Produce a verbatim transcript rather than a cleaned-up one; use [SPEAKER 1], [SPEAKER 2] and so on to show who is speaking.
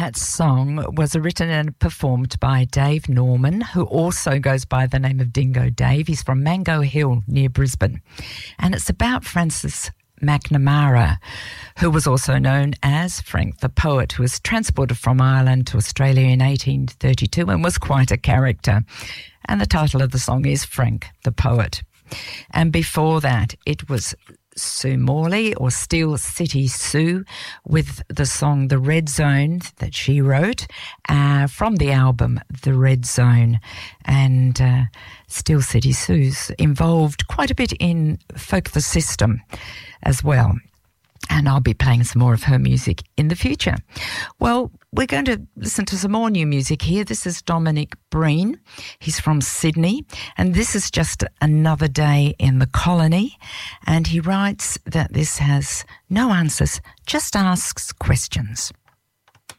[SPEAKER 1] that song was written and performed by Dave Norman, who also goes by the name of Dingo Dave. He's from Mango Hill near Brisbane. And it's about Francis McNamara, who was also known as Frank the Poet, who was transported from Ireland to Australia in eighteen thirty-two and was quite a character. And the title of the song is Frank the Poet. And before that, it was Sue Morley, or Steel City Sue, with the song The Red Zone that she wrote uh, from the album The Red Zone. And uh, Steel City Sue's involved quite a bit in Folk the System as well. And I'll be playing some more of her music in the future. Well, we're going to listen to some more new music here. This is Dominic Breen. He's from Sydney. And this is just another day in the colony. And he writes that this has no answers, just asks questions.